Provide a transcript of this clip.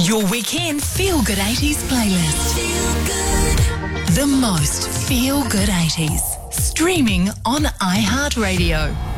Your weekend Feel Good 80s playlist. The most Feel Good 80s. Streaming on iHeartRadio.